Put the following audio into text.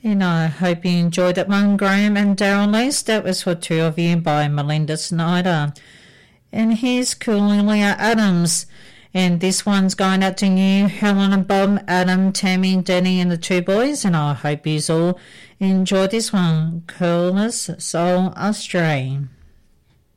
And I hope you enjoyed that one, Graham and Daryl Lease. That was for two of you by Melinda Snyder. And here's Cornelia Adams. And this one's going out to you, Helen and Bob, Adam, Tammy, Danny and the two boys. And I hope you all enjoy this one. Curlers Soul Astray.